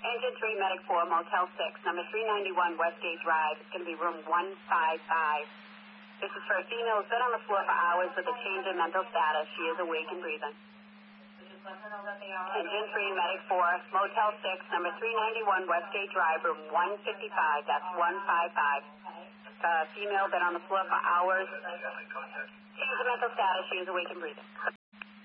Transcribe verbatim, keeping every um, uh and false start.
Engine three, Medic four, Motel six, number three ninety-one Westgate Drive. It's going to be room one five five. This is for a female who's been on the floor for hours with a change in mental status. She is awake and breathing. Engine three, Medic four, Motel six, number three ninety-one Westgate Drive, room one fifty-five. That's one five five. Uh, female been on the floor for hours. Change in mental status. She is awake and breathing.